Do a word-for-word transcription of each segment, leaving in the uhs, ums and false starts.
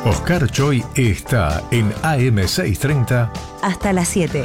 Oscar Choi está en A M seiscientos treinta hasta las siete.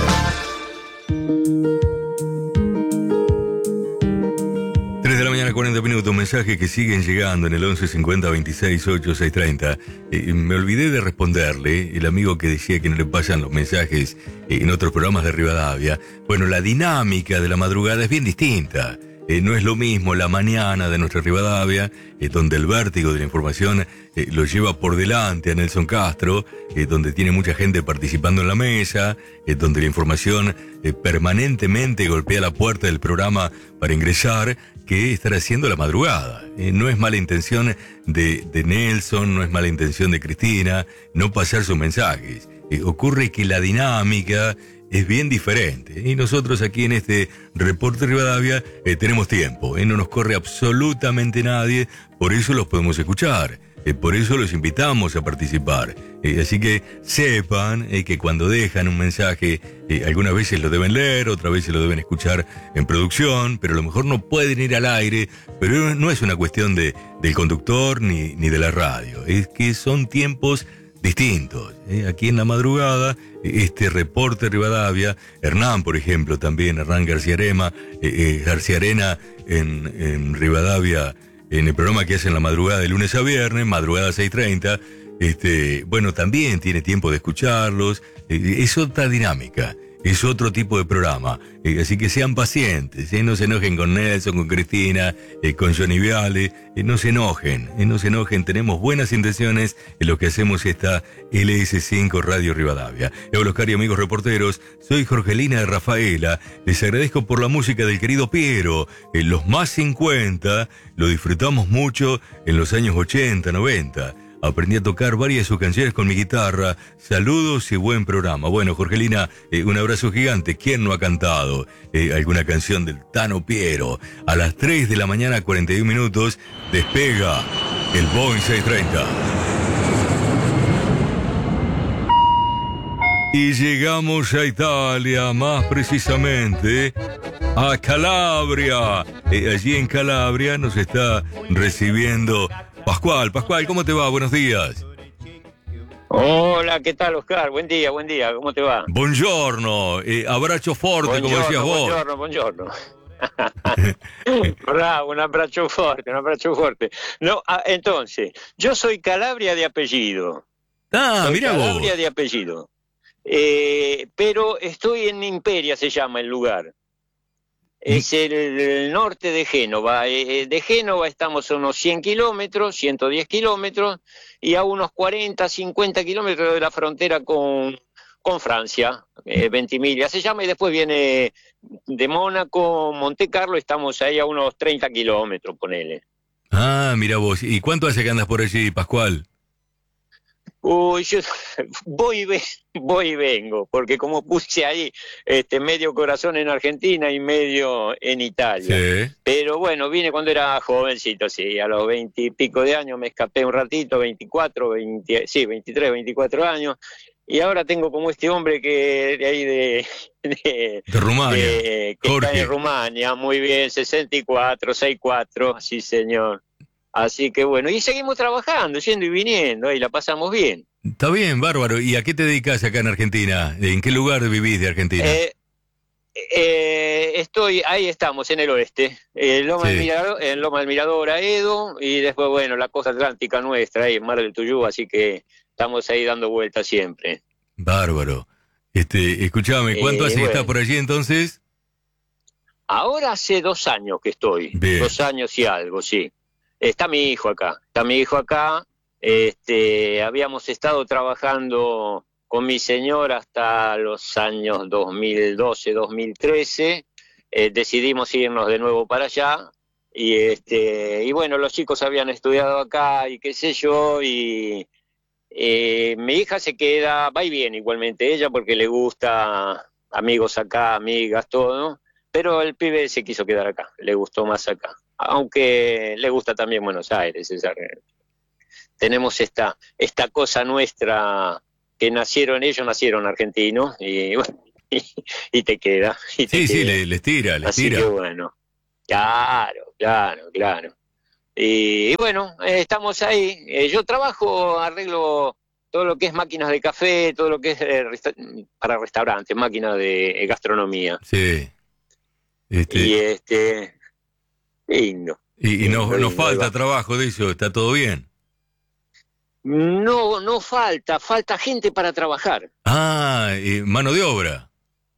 tres de la mañana, cuarenta minutos, mensajes que siguen llegando en el once cincuenta veintiséis ocho seis treinta. Eh, me olvidé de responderle, el amigo que decía que no le pasan los mensajes eh, en otros programas de Rivadavia. Bueno, la dinámica de la madrugada es bien distinta. Eh, no es lo mismo la mañana de nuestra Rivadavia, eh, donde el vértigo de la información eh, lo lleva por delante a Nelson Castro, eh, donde tiene mucha gente participando en la mesa, eh, donde la información eh, permanentemente golpea la puerta del programa para ingresar, que estar haciendo la madrugada. Eh, no es mala intención de, de Nelson, no es mala intención de Cristina, no pasar sus mensajes. Eh, ocurre que la dinámica es bien diferente. Y nosotros aquí en este Reporte Rivadavia eh, tenemos tiempo. Eh, no nos corre absolutamente nadie, por eso los podemos escuchar. Eh, por eso los invitamos a participar. Eh, así que sepan eh, que cuando dejan un mensaje, eh, algunas veces lo deben leer, otras veces lo deben escuchar en producción, pero a lo mejor no pueden ir al aire. Pero no es una cuestión de, del conductor ni, ni de la radio. Es que son tiempos distintos. ¿eh? Aquí en la madrugada, este Reporte Rivadavia, Hernán, por ejemplo, también, Hernán García Arena, eh, eh, García Arena en, en Rivadavia, en el programa que hace en la madrugada de lunes a viernes, madrugada seis treinta, este, bueno, también tiene tiempo de escucharlos. Eh, es otra dinámica. Es otro tipo de programa, eh, así que sean pacientes, eh, no se enojen con Nelson, con Cristina, eh, con Johnny Viale, eh, no se enojen, eh, no se enojen, tenemos buenas intenciones en lo que hacemos esta L S cinco Radio Rivadavia. Hola Oscar y amigos reporteros, soy Jorgelina de Rafaela, les agradezco por la música del querido Piero, en los más cincuenta, lo disfrutamos mucho en los años ochenta, noventa. Aprendí a tocar varias de sus canciones con mi guitarra. Saludos y buen programa. Bueno, Jorgelina, eh, un abrazo gigante. ¿Quién no ha cantado eh, alguna canción del Tano Piero? A las tres de la mañana, cuarenta y un minutos, despega el Boeing seiscientos treinta. Y llegamos a Italia, más precisamente a Calabria. Eh, allí en Calabria nos está recibiendo Pascual. Pascual, ¿cómo te va? Buenos días. Hola, ¿qué tal, Oscar? Buen día, buen día, ¿cómo te va? Buongiorno, eh, abrazo forte, buongiorno, como decías vos. Buongiorno, buongiorno. Bravo, un abrazo fuerte, un abrazo fuerte. No, ah, entonces, yo soy Calabria de apellido. Ah, soy mira vos. Calabria de apellido. Eh, pero estoy en Imperia, se llama el lugar. Es el, el norte de Génova. De Génova estamos a unos cien kilómetros, ciento diez kilómetros, y a unos cuarenta, cincuenta kilómetros de la frontera con, con Francia, eh, Ventimiglia se llama, y después viene de Mónaco, Monte Carlo, estamos ahí a unos treinta kilómetros, ponele. Ah, mira vos. ¿Y cuánto hace que andas por allí, Pascual? Uy, yo voy y, ve, voy y vengo, porque como puse ahí este medio corazón en Argentina y medio en Italia. Sí. Pero bueno, vine cuando era jovencito, sí, a los veinte y pico de años me escapé un ratito, veinticuatro, veinte, sí, veintitrés, veinticuatro años, y ahora tengo como este hombre que de ahí de... De, de Rumania. De, que Jorge. está en Rumania, muy bien, sesenta y cuatro, sesenta y cuatro, sí señor. Así que bueno, y seguimos trabajando, yendo y viniendo, y la pasamos bien. Está bien, bárbaro. ¿Y a qué te dedicas acá en Argentina? ¿En qué lugar vivís de Argentina? Eh, eh, estoy, ahí estamos, en el oeste, en Loma, Sí. del Mirador, en Loma del Mirador, Aedo, y después, bueno, la costa atlántica nuestra, ahí en Mar del Tuyú, así que estamos ahí dando vueltas siempre. Bárbaro. Este, escuchame, ¿cuánto Eh, hace que bueno. estás por allí entonces? Ahora hace dos años que estoy, Bien. dos años y algo, sí. Está mi hijo acá, está mi hijo acá, este, habíamos estado trabajando con mi señora hasta los años dos mil doce, dos mil trece, eh, decidimos irnos de nuevo para allá, y este, y bueno, los chicos habían estudiado acá y qué sé yo, y eh, mi hija se queda, va y viene igualmente ella porque le gusta amigos acá, amigas, todo, pero el pibe se quiso quedar acá, le gustó más acá. Aunque le gusta también Buenos Aires, esa, tenemos esta esta cosa nuestra que nacieron, ellos nacieron argentinos y bueno, y, y te queda. Y te Sí, sí, queda. le- les tira, les Así tira. que bueno, claro, claro, claro. Y, y bueno, eh, estamos ahí. Eh, yo trabajo, arreglo todo lo que es máquinas de café, todo lo que es eh, resta para restaurantes, máquinas de eh, gastronomía. Sí. Este, Y este, lindo. y y lindo, nos, nos lindo, ahí falta va. trabajo de eso, ¿está todo bien? No, no falta, falta gente para trabajar. Ah, eh, mano de obra.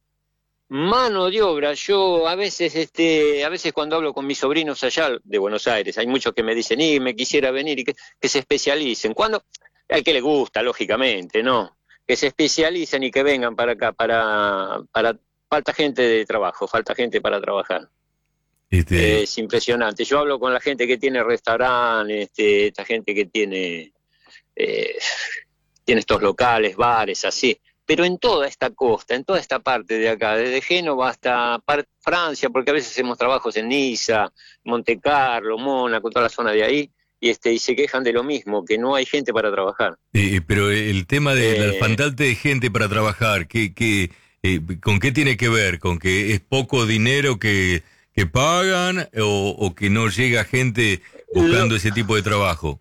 Mano de obra, yo a veces, este, a veces cuando hablo con mis sobrinos allá de Buenos Aires, hay muchos que me dicen, y me quisiera venir y que, que se especialicen. Cuando, al que le gusta, lógicamente, ¿no? Que se especialicen y que vengan para acá, para, para, falta gente de trabajo, falta gente para trabajar. Este, Es impresionante. Yo hablo con la gente que tiene restaurantes, este, esta gente que tiene, eh, tiene estos locales, bares, así. Pero en toda esta costa, en toda esta parte de acá, desde Génova hasta Francia, porque a veces hacemos trabajos en Niza, Monte Carlo, Mónaco, toda la zona de ahí, y este y se quejan de lo mismo, que no hay gente para trabajar. eh, pero el tema de la Eh, faltante de gente para trabajar, ¿qué, qué, eh, ¿con qué tiene que ver? ¿Con que es poco dinero que, que pagan o, o que no llega gente buscando lo, ese tipo de trabajo?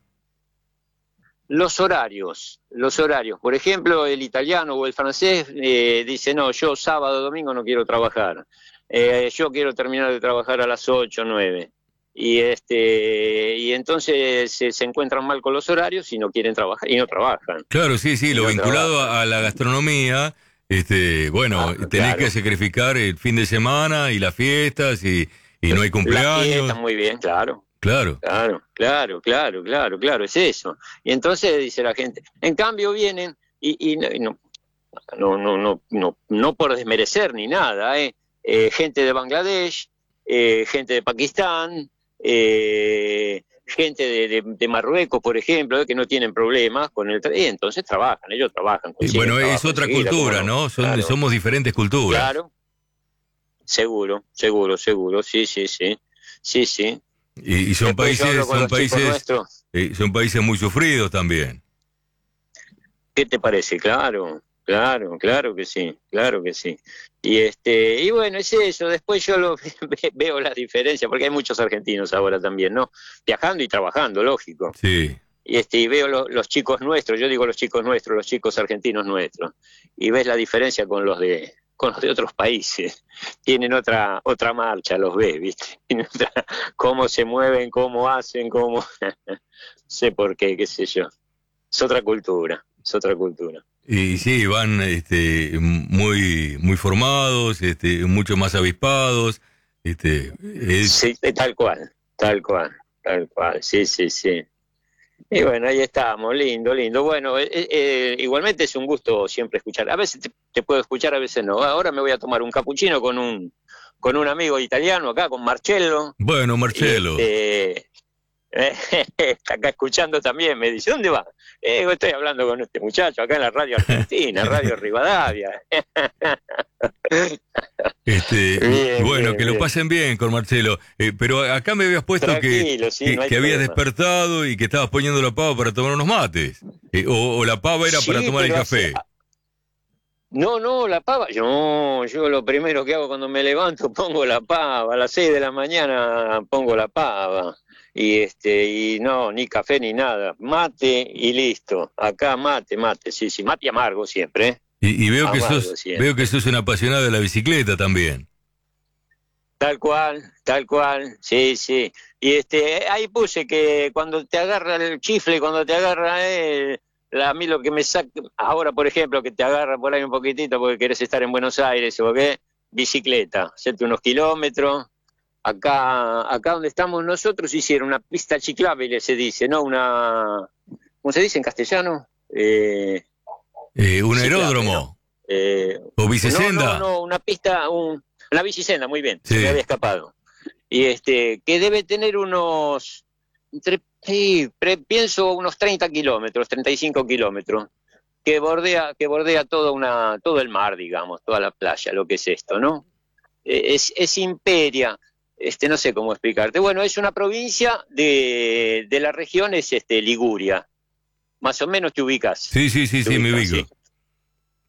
Los horarios, los horarios. Por ejemplo, el italiano o el francés eh, dice, no, yo sábado, domingo no quiero trabajar. Eh, yo quiero terminar de trabajar a las ocho, nueve. Y, este, y entonces se, se encuentran mal con los horarios y no quieren trabajar, y no trabajan. Claro, sí, sí, Y lo no vinculado trabajan. a, a la gastronomía, este, bueno, Ah, tenés que claro. sacrificar el fin de semana y las fiestas y, y no hay La fiesta, cumpleaños. muy bien, claro. Claro. Claro, claro, claro, claro, claro, es eso. Y entonces dice la gente, en cambio vienen, y, y no, y no, no, no, no, no, no por desmerecer ni nada, ¿eh? Eh, gente de Bangladesh, eh, gente de Pakistán, eh, gente de, de, de Marruecos, por ejemplo, eh, que no tienen problemas con el... tra- y entonces trabajan, ellos trabajan, Y consiguen bueno, es trabajo otra enseguida, ¿cómo cultura, no? ¿no? Son, Claro, somos diferentes culturas. claro, seguro, seguro, seguro, sí, sí, sí, sí, sí. Y, y son Después yo hablo países, con son los chicos países, nuestros. eh, son países muy sufridos también. ¿Qué te parece? Claro, claro, claro que sí, claro que sí. Y este, y bueno, es eso, después yo lo veo la diferencia, porque hay muchos argentinos ahora también, ¿no? Viajando y trabajando, lógico. Sí. Y este, y veo lo, los chicos nuestros, yo digo los chicos nuestros, los chicos argentinos nuestros, y ves la diferencia con los de con los de otros países. Tienen otra otra marcha, los ves, ¿viste? Tienen otra, cómo se mueven, cómo hacen, cómo sé por qué, qué sé yo. Es otra cultura, es otra cultura. Y sí, van este, muy, muy formados, este, mucho más avispados. Este, es, Sí, tal cual, tal cual, tal cual, sí, sí, sí. Y bueno, ahí estamos, lindo, lindo. Bueno, eh, eh, igualmente es un gusto siempre escuchar. A veces te, te puedo escuchar, a veces no. Ahora me voy a tomar un capuchino con un con un amigo italiano acá, con Marcello. bueno, Y Marcelo. este, está acá escuchando también, me dice, ¿dónde va? Eh, estoy hablando con este muchacho acá en la radio argentina, Radio Rivadavia. Este, y Bien, bueno, bien, que lo bien. pasen bien con Marcelo. Eh, pero acá me habías puesto que, Tranquilo, sí, que, no hay que habías problema. despertado y que estabas poniendo la pava para tomar unos mates. Eh, o, o la pava era para Sí, tomar el pero hace, café. no, no, la pava. No, yo lo primero que hago cuando me levanto pongo la pava. A las seis de la mañana pongo la pava. Y este, y no, ni café ni nada. Mate y listo. Acá mate, mate, sí, sí, mate amargo siempre, ¿eh? Y, y veo que Amargo sos, veo que siempre. sos un apasionado de la bicicleta también. Tal cual, tal cual, sí, sí. Y este, ahí puse que cuando te agarra el chifle, cuando te agarra el, la- a mí lo que me saca, ahora por ejemplo, que te agarra por ahí un poquitito porque querés estar en Buenos Aires o qué, bicicleta, hacerte unos kilómetros. Acá, acá donde estamos nosotros hicieron una pista ciclable, se dice, ¿no? Una, ¿cómo se dice en castellano? Eh, Eh, un ciclable, ¿no? aeródromo Eh, o no, no, bicicenda. no, una pista, un, una bicicenda, muy bien, se me Sí. había escapado. Y este, que debe tener unos, entre, sí, pre- pienso unos treinta kilómetros, treinta y cinco kilómetros, que bordea, que bordea toda una, todo el mar, digamos, toda la playa, lo que es esto, ¿no? Eh, Es, es Imperia, este, no sé cómo explicarte. Bueno, es una provincia de, de la región, es este, Liguria. Más o menos te ubicas. Sí, sí, sí, Te sí, me ubicas, sí. ubico.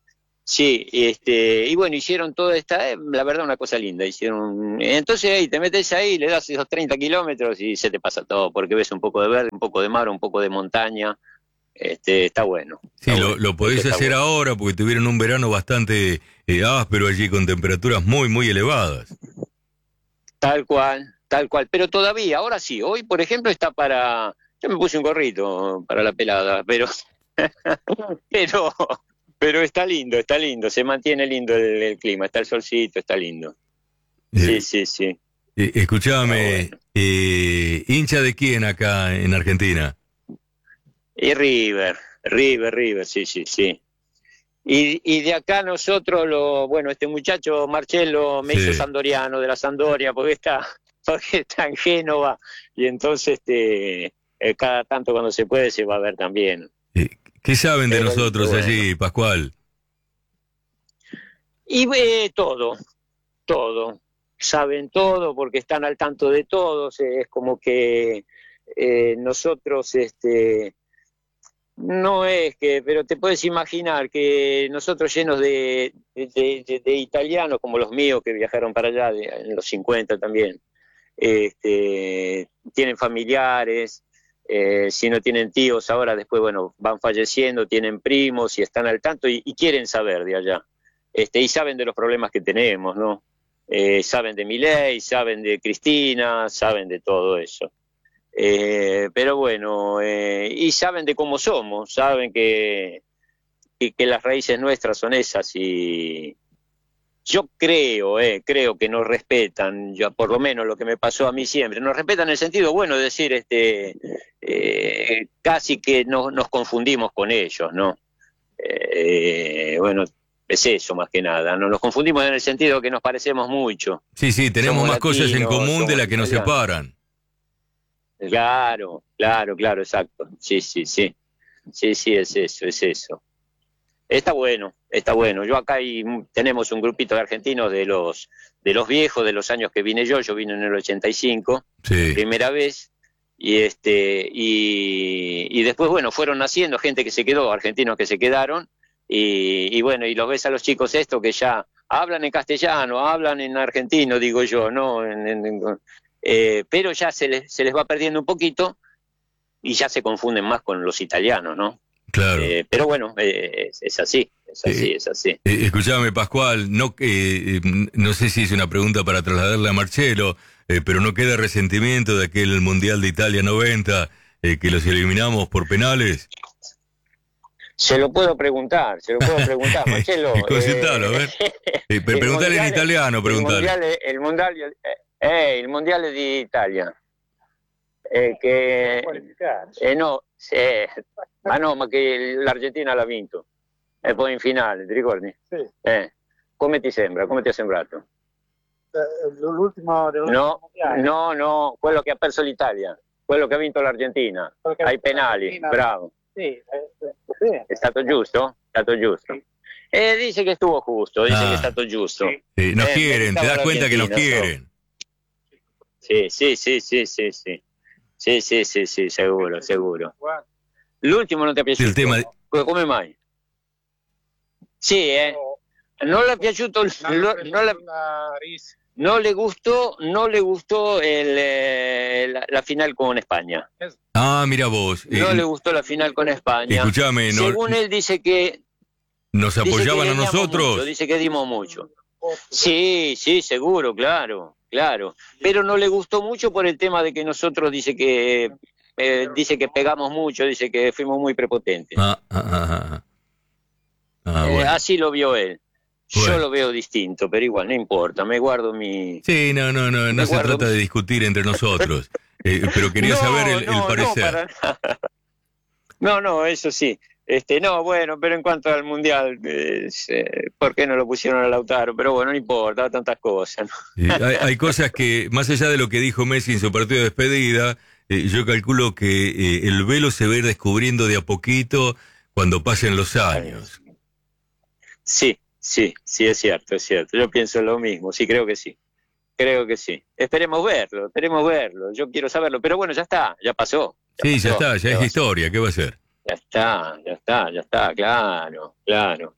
Sí, este, y bueno, hicieron toda esta, eh, la verdad, una cosa linda. Hicieron, entonces ahí te metes ahí, le das esos treinta kilómetros y se te pasa todo, porque ves un poco de verde, un poco de mar, un poco de montaña. Este, está bueno. Sí, Está lo, bueno, lo podés está hacer bueno. ahora porque tuvieron un verano bastante eh, áspero allí con temperaturas muy, muy elevadas. Tal cual, tal cual. Pero todavía, ahora sí, hoy, por ejemplo, está para. Yo me puse un gorrito para la pelada, pero. pero. Pero está lindo, está lindo, se mantiene lindo el, el clima, está el solcito, está lindo. Sí, Eh, sí, sí. eh, Está escuchame, bueno. eh, ¿hincha de quién acá en Argentina? Y River, River, River, sí, sí, sí. Y, y de acá nosotros, lo, bueno, este muchacho Marcelo me hizo Sí. sandoriano de la Sampdoria porque está, porque está en Génova y entonces este, eh, cada tanto cuando se puede se va a ver también. Eh, ¿Qué saben de Pero, pero nosotros bueno. allí, Pascual? Y ve todo, todo. Saben todo porque están al tanto de todos. Es como que eh, nosotros, este, no es que, pero te puedes imaginar que nosotros llenos de, de, de- de italianos como los míos que viajaron para allá de- en los cincuenta también, este, tienen familiares, eh, si no tienen tíos ahora después, bueno, van falleciendo, tienen primos y están al tanto y, y quieren saber de allá. Este, y saben de los problemas que tenemos, ¿no? Eh, saben de Milei, saben de Cristina, saben de todo eso. Eh, pero bueno, eh, y saben de cómo somos, saben que, que, que las raíces nuestras son esas y yo creo, eh, creo que nos respetan, yo, por lo menos lo que me pasó a mí siempre, nos respetan en el sentido bueno de decir, este, eh, casi que no, nos confundimos con ellos, ¿no? Eh, bueno, es eso más que nada, no nos confundimos en el sentido que nos parecemos mucho, Sí, sí, tenemos somos más cosas en latinos, común de somos las que nos italianos. separan. Claro, claro, claro, exacto. Sí, sí, sí. Sí, sí, es eso, es eso. Está bueno, está bueno. Yo acá hay, tenemos un grupito de argentinos de los de los viejos, de los años que vine yo. Yo vine en el ochenta y cinco, la Sí. primera vez. Y este y, y después, bueno, fueron naciendo gente que se quedó, argentinos que se quedaron. Y, y bueno, y los ves a los chicos estos que ya hablan en castellano, hablan en argentino, digo yo, ¿no? En, en, en, eh, pero ya se les, se les va perdiendo un poquito y ya se confunden más con los italianos, ¿no? Claro. Eh, pero bueno, eh, es, es así, es así, Eh, es así. eh, escuchame, Pascual, no, eh, eh, no sé si es una pregunta para trasladarle a Marcelo, eh, pero no queda resentimiento de aquel Mundial de Italia noventa, eh, que los eliminamos por penales. Se lo puedo preguntar, se lo puedo preguntar, Marcelo. Consultalo, a Eh, ver. Eh, pre- el preguntale en mundial, italiano, el preguntale. mundial, el mundial, eh, eh, il mondiale di Italia, eh, che eh, no, eh, ma no, ma che l'Argentina l'ha vinto e poi in finale, ti ricordi? Sì. Eh, come ti sembra? Come ti è sembrato? Eh, l'ultimo dell'ultimo No, mondiale. no, no, quello che ha perso l'Italia, quello che ha vinto l'Argentina, Quello che ha ai vinto penali, l'Argentina. bravo. Sì, eh, sì. È stato giusto? È stato giusto. Sì. Eh, dice che estuvo justo, dice Ah. che è stato giusto. Sì. Eh, nos Eh, quieren, te meritaba das cuenta que nos l'Argentina, quieren. Sì, sì, sì, sì, sì, sì. Sì, sì, sì, sì, sicuro, sicuro. Guarda, L'ultimo non ti è piaciuto? Il tema di- Co- Come mai? Sì, eh. Non le è piaciuto, il- non lo- ho non le, la risa. non le gustó, non le gustó el, eh, la, la final con España. Ah, mira vos. eh, No le gustó la final con España. escuchame, no- Según él dice que ¿nos dice que apoyaban a ganamos nosotros? mucho, dice que dimos mucho. Sí, sí, seguro, claro, claro. Pero no le gustó mucho por el tema de que nosotros dice que eh, dice que pegamos mucho, dice que fuimos muy prepotentes. Ah, ah, ah, ah. Ah, Eh, bueno. así lo vio él. Yo Bueno. lo veo distinto, pero igual, no importa, me guardo mi... Sí, no, no, no, no Me se guardo- trata de discutir entre nosotros. Eh, pero quería No, saber el, el no, parecer. No, para nada. No, no, eso sí. Este, no, bueno, pero en cuanto al mundial, eh, eh, ¿por qué no lo pusieron a Lautaro? Pero bueno, no importa, tantas cosas, ¿no? Eh, hay, hay cosas que, más allá de lo que dijo Messi en su partido de despedida, eh, yo calculo que eh, el velo se va a ir descubriendo de a poquito cuando pasen los años. Sí, sí, sí, es cierto, es cierto. Yo pienso lo mismo, sí, creo que sí. Creo que sí. Esperemos verlo, esperemos verlo. Yo quiero saberlo, pero bueno, ya está, ya pasó. Sí, ya pasó, está, ya ¿qué es va a historia, ¿qué va a ser? Ya está, ya está, ya está, claro, claro.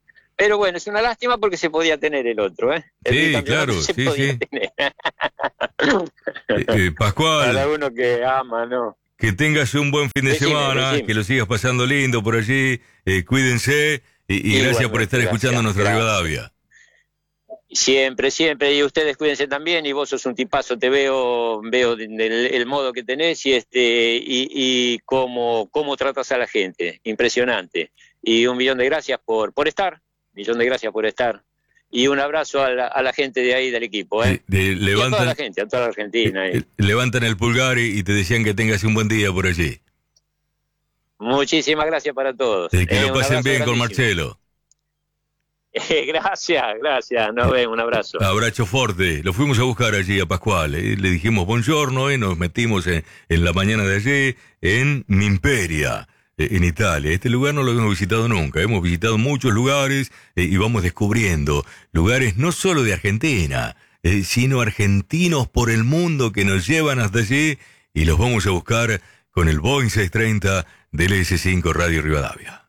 Pero bueno, es una lástima porque se podía tener el otro, ¿eh? El Sí, bicampeonato claro, se sí, podía sí. tener. Eh, eh, Pascual, Para uno que ama, ¿no? que tengas un buen fin de Decime, semana, decime. que lo sigas pasando lindo por allí, eh, cuídense y, y Igualmente, gracias por estar gracias, escuchando nuestra gracias. Rivadavia. Siempre, siempre, y ustedes cuídense también, y vos sos un tipazo, te veo, veo el, el modo que tenés y este y, y cómo, cómo tratas a la gente, impresionante. Y un millón de gracias por, por estar, millón de gracias por estar. Y un abrazo a la, a la gente de ahí del equipo, ¿eh? De- de- Y a toda levantan, la gente, a toda la Argentina. eh, ¿eh? levantan el pulgar y, y te decían que tengas un buen día por allí. Muchísimas gracias para todos. Eh, que Eh, lo un pasen abrazo bien con grandísimo. Marcelo. Eh, gracias, gracias, nos vemos, un abrazo. Abrazo fuerte. Lo fuimos a buscar allí a Pascual. eh. Le dijimos buongiorno y nos metimos en, en la mañana de allí en Mimperia, eh, en Italia. Este lugar no lo hemos visitado nunca. Hemos visitado muchos lugares eh, y vamos descubriendo lugares no solo de Argentina, eh, sino argentinos por el mundo que nos llevan hasta allí y los vamos a buscar con el Boeing seiscientos treinta del S cinco Radio Rivadavia.